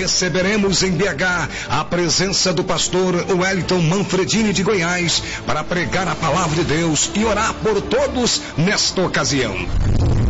receberemos em BH a presença do pastor Wellington Manfredini de Goiás para pregar a palavra de Deus e orar por todos nesta ocasião.